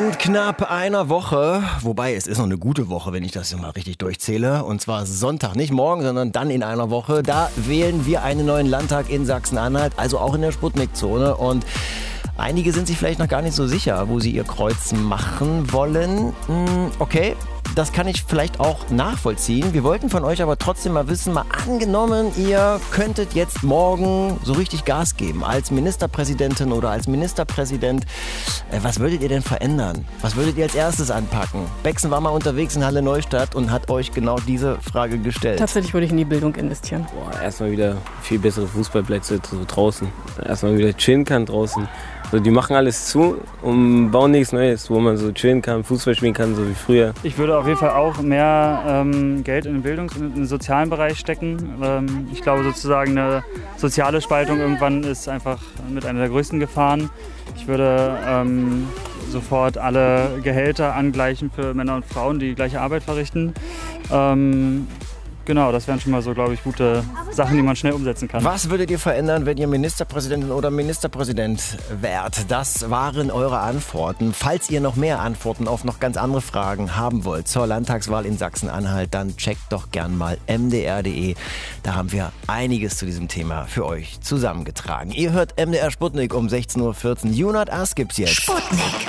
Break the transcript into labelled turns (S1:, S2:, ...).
S1: In knapp einer Woche, wobei es ist noch eine gute Woche, wenn ich das mal richtig durchzähle, und zwar Sonntag, nicht morgen, sondern dann in einer Woche, da wählen wir einen neuen Landtag in Sachsen-Anhalt, also auch in der Sputnik-Zone, und einige sind sich vielleicht noch gar nicht so sicher, wo sie ihr Kreuz machen wollen. Okay, das kann ich vielleicht auch nachvollziehen. Wir wollten von euch aber trotzdem mal wissen, mal angenommen, ihr könntet jetzt morgen so richtig Gas geben als Ministerpräsidentin oder als Ministerpräsident. Was würdet ihr denn verändern? Was würdet ihr als erstes anpacken? Bexen war mal unterwegs in Halle Neustadt und hat euch genau diese Frage gestellt.
S2: Tatsächlich würde ich in die Bildung investieren.
S3: Erstmal wieder viel bessere Fußballplätze so draußen. Erstmal wieder chillen kann draußen. So, die machen alles zu und bauen nichts Neues, wo man so chillen kann, Fußball spielen kann, so wie früher.
S4: Ich würde auf jeden Fall auch mehr Geld in den Bildungs- und in den sozialen Bereich stecken. Ich glaube sozusagen eine soziale Spaltung irgendwann ist einfach mit einer der größten Gefahren. Ich würde sofort alle Gehälter angleichen für Männer und Frauen, die gleiche Arbeit verrichten. Genau, das wären schon mal so, glaube ich, gute Sachen, die man schnell umsetzen kann.
S1: Was würdet ihr verändern, wenn ihr Ministerpräsidentin oder Ministerpräsident wärt? Das waren eure Antworten. Falls ihr noch mehr Antworten auf noch ganz andere Fragen haben wollt zur Landtagswahl in Sachsen-Anhalt, dann checkt doch gern mal mdr.de. Da haben wir einiges zu diesem Thema für euch zusammengetragen. Ihr hört MDR Sputnik um 16:14 Uhr. You Not Us gibt's jetzt.
S5: Sputnik.